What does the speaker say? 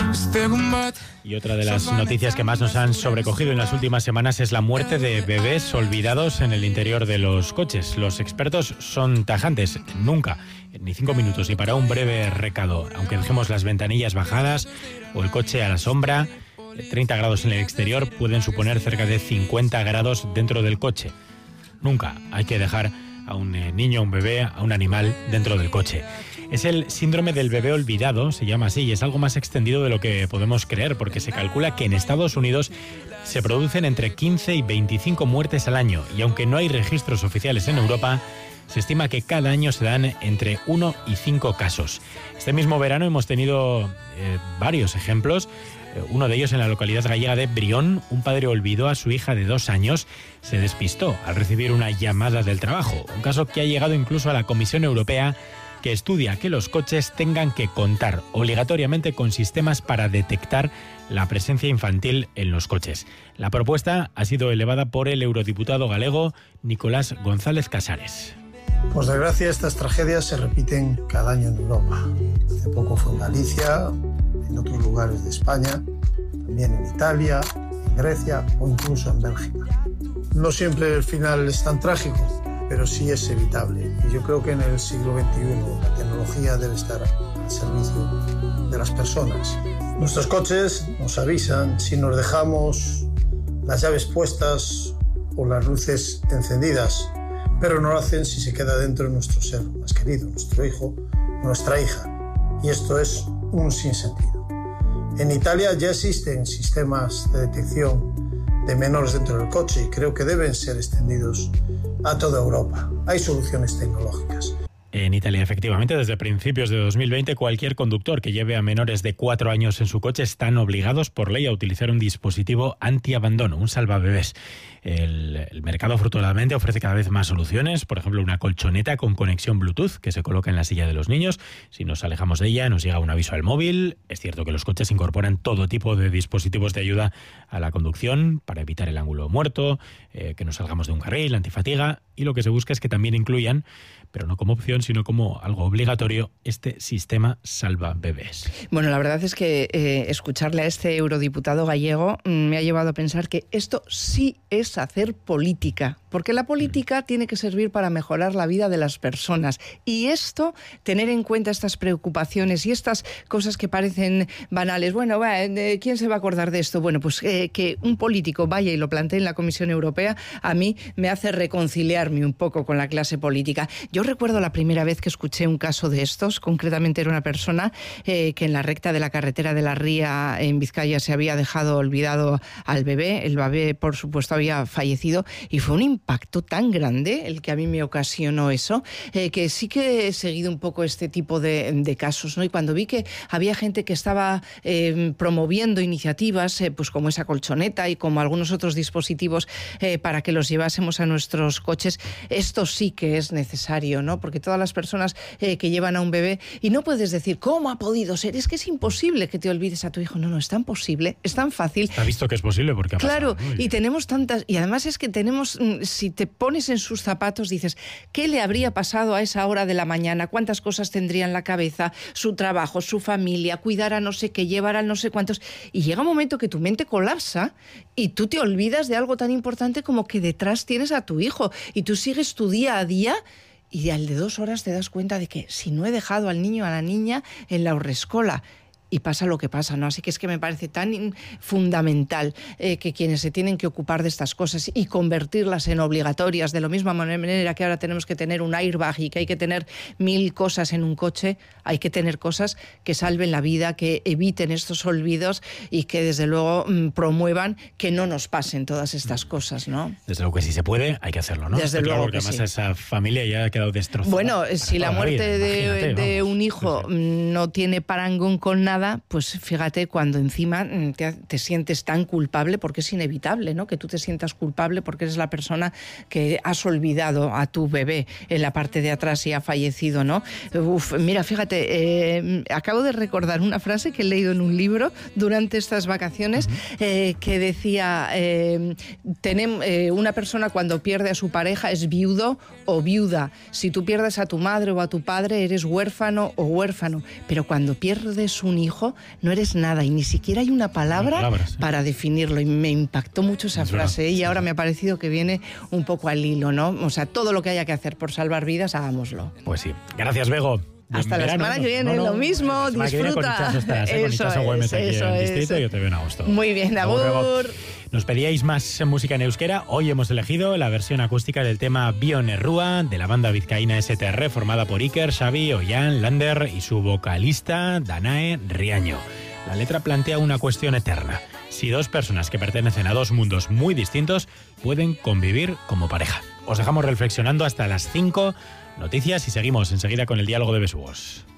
Y otra de las noticias que más nos han sobrecogido en las últimas semanas es la muerte de bebés olvidados en el interior de los coches. Los expertos son tajantes. Nunca, ni 5 minutos, ni para un breve recado. Aunque dejemos las ventanillas bajadas o el coche a la sombra, 30 grados en el exterior pueden suponer cerca de 50 grados dentro del coche. Nunca hay que dejar a un niño, a un bebé, a un animal dentro del coche. Es el síndrome del bebé olvidado, se llama así, y es algo más extendido de lo que podemos creer, porque se calcula que en Estados Unidos se producen entre 15 y 25 muertes al año, y aunque no hay registros oficiales en Europa, se estima que cada año se dan entre 1 y 5 casos. Este mismo verano hemos tenido varios ejemplos. Uno de ellos en la localidad gallega de Brión. Un padre olvidó a su hija de 2 años, se despistó al recibir una llamada del trabajo. Un caso que ha llegado incluso a la Comisión Europea, que estudia que los coches tengan que contar obligatoriamente con sistemas para detectar la presencia infantil en los coches. La propuesta ha sido elevada por el eurodiputado galego Nicolás González Casares. Por desgracia, estas tragedias se repiten cada año en Europa. Hace poco fue en Galicia, en otros lugares de España, también en Italia, en Grecia o incluso en Bélgica. No siempre el final es tan trágico, pero sí es evitable. Y yo creo que en el siglo XXI la tecnología debe estar al servicio de las personas. Nuestros coches nos avisan si nos dejamos las llaves puestas o las luces encendidas, pero no lo hacen si se queda dentro nuestro ser más querido, nuestro hijo, nuestra hija. Y esto es un sinsentido. En Italia ya existen sistemas de detección de menores dentro del coche y creo que deben ser extendidos a toda Europa. Hay soluciones tecnológicas. En Italia, efectivamente, desde principios de 2020, cualquier conductor que lleve a menores de 4 años en su coche están obligados por ley a utilizar un dispositivo antiabandono, un salvabebés. El mercado, afortunadamente, ofrece cada vez más soluciones, por ejemplo, una colchoneta con conexión Bluetooth que se coloca en la silla de los niños. Si nos alejamos de ella, nos llega un aviso al móvil. Es cierto que los coches incorporan todo tipo de dispositivos de ayuda a la conducción para evitar el ángulo muerto, que nos salgamos de un carril, antifatiga, y lo que se busca es que también incluyan, pero no como opción, sino como algo obligatorio, este sistema salvabebés. Bueno, la verdad es que escucharle a este eurodiputado gallego me ha llevado a pensar que esto sí es hacer política, porque la política tiene que servir para mejorar la vida de las personas, y esto, tener en cuenta estas preocupaciones y estas cosas que parecen banales, bueno, ¿quién se va a acordar de esto? Bueno, pues que un político vaya y lo plantee en la Comisión Europea, a mí me hace reconciliarme un poco con la clase política. Yo recuerdo la primera vez que escuché un caso de estos, concretamente era una persona que en la recta de la carretera de la Ría en Vizcaya se había dejado olvidado al bebé. El bebé, por supuesto, había fallecido, y fue un impacto tan grande el que a mí me ocasionó eso, que sí que he seguido un poco este tipo de casos, ¿no? Y cuando vi que había gente que estaba promoviendo iniciativas, pues como esa colchoneta y como algunos otros dispositivos para que los llevásemos a nuestros coches, esto sí que es necesario, ¿no? Porque todas las personas que llevan a un bebé, y no puedes decir, ¿cómo ha podido ser? Es que es imposible que te olvides a tu hijo. No, es tan posible, es tan fácil. Ha visto que es posible porque ha pasado. Claro, y tenemos tantas, y además es que tenemos, si te pones en sus zapatos, dices, ¿qué le habría pasado a esa hora de la mañana? ¿Cuántas cosas tendría en la cabeza? Su trabajo, su familia, cuidar a no sé qué, llevar a no sé cuántos. Y llega un momento que tu mente colapsa y tú te olvidas de algo tan importante como que detrás tienes a tu hijo, y tú sigues tu día a día. Y al de 2 horas te das cuenta de que si no he dejado al niño o a la niña en la haurrescola, y pasa lo que pasa, ¿no? Así que es que me parece tan fundamental que quienes se tienen que ocupar de estas cosas y convertirlas en obligatorias, de la misma manera que ahora tenemos que tener un airbag y que hay que tener 1000 cosas en un coche, hay que tener cosas que salven la vida, que eviten estos olvidos y que desde luego promuevan que no nos pasen todas estas cosas, ¿no? Desde luego que si se puede, hay que hacerlo, ¿no? Desde luego, porque además sí. Esa familia ya ha quedado destrozada. Bueno, si la muerte de un hijo no tiene parangón con nada, pues fíjate cuando encima te sientes tan culpable, porque es inevitable, ¿no? Que tú te sientas culpable porque eres la persona que has olvidado a tu bebé en la parte de atrás y ha fallecido, ¿no? Mira, fíjate, acabo de recordar una frase que he leído en un libro durante estas vacaciones, que decía, una persona cuando pierde a su pareja es viudo o viuda. Si tú pierdes a tu madre o a tu padre, eres huérfano o huérfano. Pero cuando pierdes un hijo, hijo, no eres nada y ni siquiera hay una palabra para definirlo. Y me impactó mucho esa frase y ahora me ha parecido que viene un poco al hilo, ¿no? O sea, todo lo que haya que hacer por salvar vidas, hagámoslo. Pues sí. Gracias, Bego. Hasta la semana que viene, lo mismo, disfruta. Eso es. Yo te veo en agosto. Muy bien, agur. Nos pedíais más música en euskera. Hoy hemos elegido la versión acústica del tema Bion Errua, de la banda vizcaína STR, formada por Iker, Xavi, Ollán, Lander y su vocalista Danae Riaño. La letra plantea una cuestión eterna. Si dos personas que pertenecen a dos mundos muy distintos pueden convivir como pareja. Os dejamos reflexionando hasta las 5. Noticias y seguimos enseguida con el diálogo de Besugos.